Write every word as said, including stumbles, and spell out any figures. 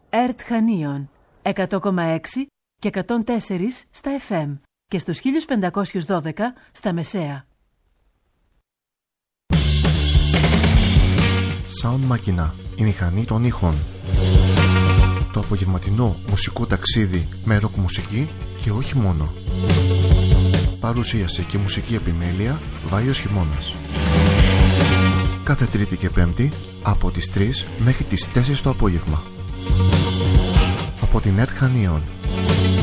ΕΡΤ Χανίων εκατό κόμμα έξι και εκατόν τέσσερα στα εφ εμ και στους χίλια πεντακόσια δώδεκα στα μεσαία. Sound Machina, η μηχανή των ήχων. Το απογευματινό μουσικό ταξίδι με ροκ μουσική και όχι μόνο. Παρουσίαση και μουσική επιμέλεια Βάιος Χειμώνας. Κάθε Τρίτη και Πέμπτη από τις τρεις μέχρι τις τέσσερις το απόγευμα. Από την ΕΡΤ Χανίων.